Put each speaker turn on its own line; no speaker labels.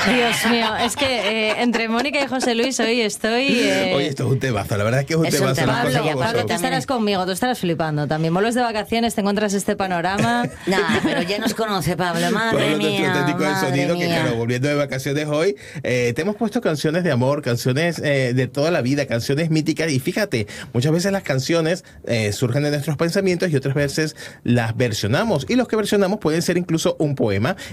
Dios mío, es que entre Mónica y José Luis hoy estoy...
Oye, esto es un temazo, la verdad es que es un temazo.
Pablo, tú estarás conmigo, tú estarás flipando también. Vuelves de vacaciones, te encuentras este panorama...
Nah, pero ya nos conoce Pablo, madre mía.
Técnico de sonido, que claro, volviendo de vacaciones hoy, te hemos puesto canciones de amor, canciones de toda la vida, canciones míticas, y fíjate, muchas veces las canciones surgen de nuestros pensamientos y otras veces las versionamos, y los que versionamos pueden ser incluso un poema.